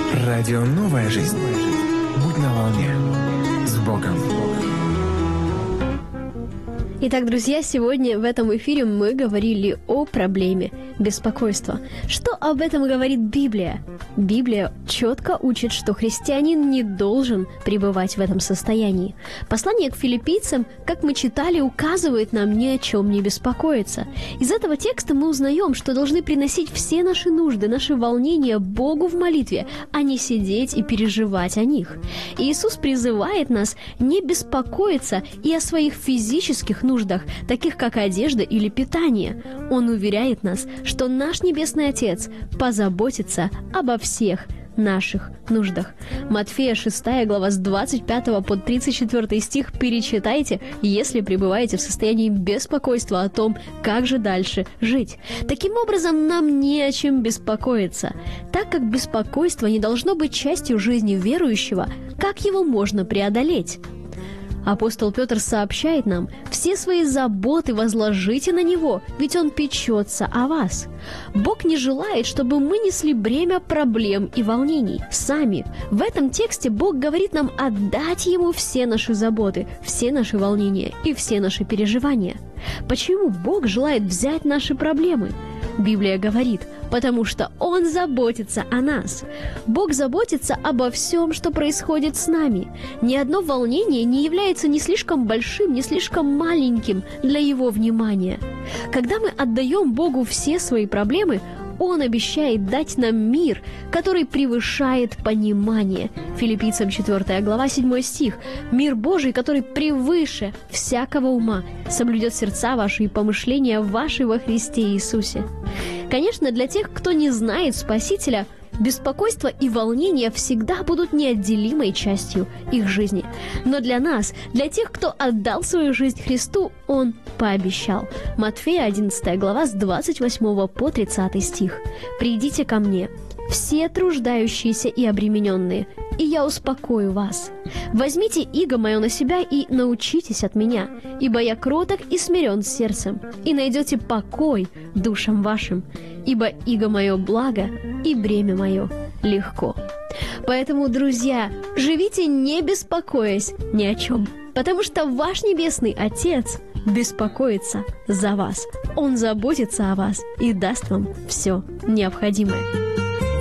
Радио «Новая жизнь». Будь на волне. С Богом. Итак, друзья, сегодня в этом эфире мы говорили о проблеме беспокойства. Что об этом говорит Библия? Библия четко учит, что христианин не должен пребывать в этом состоянии. Послание к филиппийцам, как мы читали, указывает нам ни о чем не беспокоиться. Из этого текста мы узнаем, что должны приносить все наши нужды, наши волнения Богу в молитве, а не сидеть и переживать о них. И Иисус призывает нас не беспокоиться и о своих физических нуждах, таких как одежда или питание. Он уверяет нас, что наш Небесный Отец позаботится обо всех наших нуждах. Матфея 6 глава с 25 по 34 стих перечитайте, если пребываете в состоянии беспокойства о том, как же дальше жить. Таким образом, нам не о чем беспокоиться. Так как беспокойство не должно быть частью жизни верующего, как его можно преодолеть? Апостол Петр сообщает нам: «Все свои заботы возложите на Него, ведь Он печется о вас». Бог не желает, чтобы мы несли бремя проблем и волнений сами. В этом тексте Бог говорит нам отдать Ему все наши заботы, все наши волнения и все наши переживания. Почему Бог желает взять наши проблемы? Библия говорит: потому что Он заботится о нас. Бог заботится обо всем, что происходит с нами. Ни одно волнение не является ни слишком большим, ни слишком маленьким для Его внимания. Когда мы отдаем Богу все свои проблемы, Он обещает дать нам мир, который превышает понимание. Филиппийцам 4 глава 7 стих. «Мир Божий, который превыше всякого ума, соблюдет сердца ваши и помышления ваши во Христе Иисусе». Конечно, для тех, кто не знает Спасителя, беспокойство и волнение всегда будут неотделимой частью их жизни. Но для нас, для тех, кто отдал свою жизнь Христу, Он пообещал. Матфея 11 глава с 28 по 30 стих. «Придите ко мне, все труждающиеся и обремененные, и я успокою вас. Возьмите иго мое на себя и научитесь от меня, ибо я кроток и смирен сердцем, и найдете покой душам вашим, ибо иго мое благо, и бремя мое легко». Поэтому, друзья, живите не беспокоясь ни о чем, потому что ваш Небесный Отец беспокоится за вас. Он заботится о вас и даст вам все необходимое.